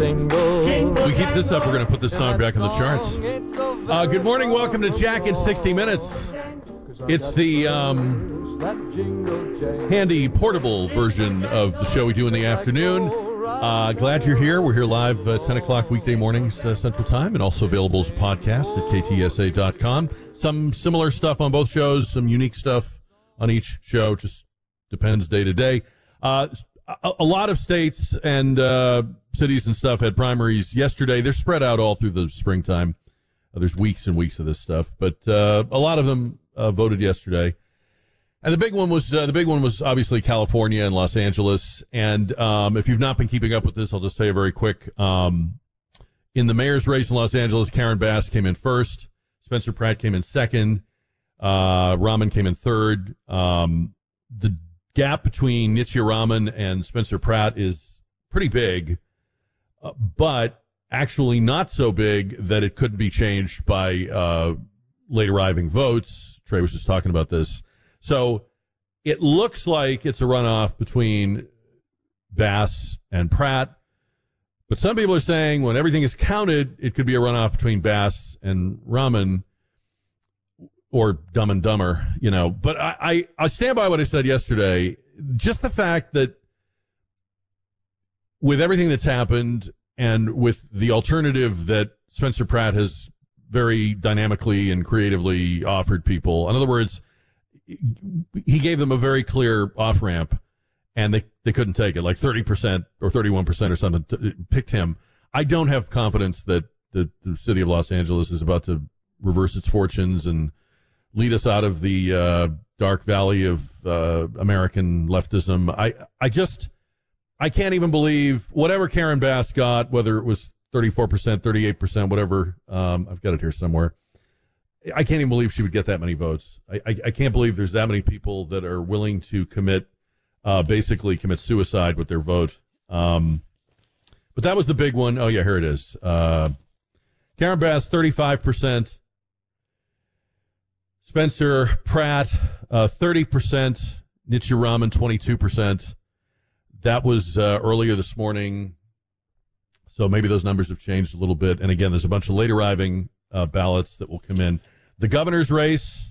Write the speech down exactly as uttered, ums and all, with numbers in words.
We keep this up, we're going to put this song back on the charts. Uh, good morning, welcome to Jack in sixty minutes. It's the um, handy portable version of the show we do in the afternoon. Uh, glad you're here. We're here live uh, ten o'clock weekday mornings uh, Central Time, and also available as a podcast at K T S A dot com. Some similar stuff on both shows, some unique stuff on each show, just depends day to day. Uh, a, a lot of states and uh, cities and stuff had primaries yesterday. They're spread out all through the springtime. Uh, there's weeks and weeks of this stuff, but uh, a lot of them uh, voted yesterday. And the big one was uh, the big one was obviously California and Los Angeles. And um, if you've not been keeping up with this, I'll just tell you very quick. Um, in the mayor's race in Los Angeles, Karen Bass came in first. Spencer Pratt came in second. Uh, Rahman came in third. Um, the gap between Nitya Raman and Spencer Pratt is pretty big, uh, but actually not so big that it couldn't be changed by uh, late arriving votes. Trey was just talking about this. So it looks like it's a runoff between Bass and Pratt, but some people are saying when everything is counted, it could be a runoff between Bass and Rahman, or Dumb and Dumber, you know. But I, I, I stand by what I said yesterday. Just the fact that with everything that's happened and with the alternative that Spencer Pratt has very dynamically and creatively offered people, in other words, he gave them a very clear off-ramp, and they, they couldn't take it, like thirty percent or thirty-one percent or something, t- picked him. I don't have confidence that, that the city of Los Angeles is about to reverse its fortunes and lead us out of the uh, dark valley of uh, American leftism. I, I just, I can't even believe whatever Karen Bass got, whether it was thirty-four percent, thirty-eight percent, whatever, um, I've got it here somewhere. I can't even believe she would get that many votes. I, I, I can't believe there's that many people that are willing to commit, uh, basically commit suicide with their vote. Um, but that was the big one. Oh, yeah, here it is. Uh, Karen Bass, thirty-five percent. Spencer Pratt, uh, thirty percent. Nitya Raman, twenty-two percent. That was uh, earlier this morning. So maybe those numbers have changed a little bit. And again, there's a bunch of late arriving uh, ballots that will come in. The governor's race,